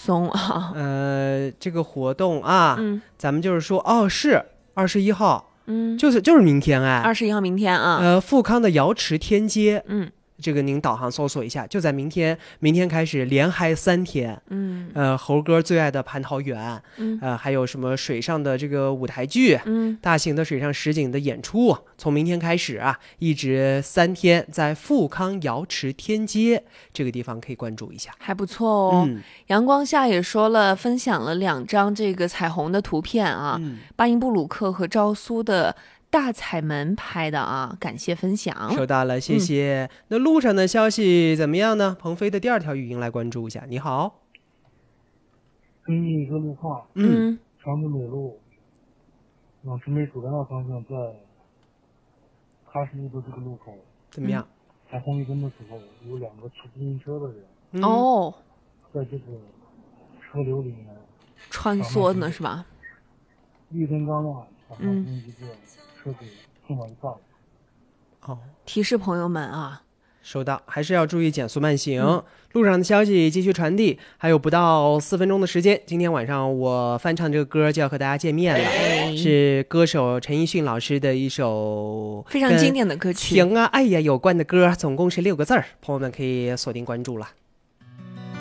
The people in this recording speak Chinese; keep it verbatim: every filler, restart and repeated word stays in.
松啊， 呃，这个活动啊， 嗯， 咱们就是说，哦，是二十一号， 嗯， 就是就是明天哎， 二十一号明天啊， 呃，富康的瑶池天街， 嗯。 这个您导航搜索一下，就在明天，明天开始连嗨三天。 嗯， 呃，猴哥最爱的蟠桃园， 嗯， 呃，还有什么水上的这个舞台剧， 嗯， 大型的水上实景的演出，从明天开始啊，一直三天，在富康瑶池天街这个地方可以关注一下， 还不错哦。 嗯， 阳光下也说了，分享了两张这个彩虹的图片啊， 嗯， 巴音布鲁克和昭苏的大彩门拍的啊，感谢分享， 收到了，谢谢。嗯、那路上的消息怎么样呢？鹏飞的第二条语音来关注一下。你好， 给你一个路况， 嗯， 长春北路往直美主干道方向，在喀什路的这个路口， 怎么样？ 在红绿灯的时候，有两个骑自行车的人， 嗯、 哦， 在这个车流里面穿梭呢，是吧？ 绿灯刚亮，马上嗯从一个车给撞到一半了。 哦， 提示朋友们啊， 收到，还是要注意减速慢行、 嗯、 路上的消息继续传递，还有不到四分钟的时间，今天晚上我翻唱这个歌就要和大家见面了、哎、是歌手陈奕迅老师的一首非常经典的歌曲， 情啊爱呀有关的歌，总共是六个字儿，朋友们可以锁定关注了。